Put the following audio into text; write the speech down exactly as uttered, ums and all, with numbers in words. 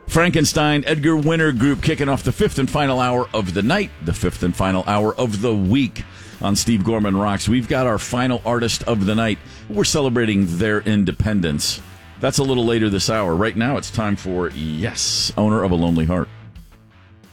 Frankenstein, Edgar Winter Group kicking off the fifth and final hour of the night, the fifth and final hour of the week on Steve Gorman Rocks. We've got our final artist of the night. We're celebrating their independence. That's a little later this hour. Right now, it's time for Yes, Owner of a Lonely Heart.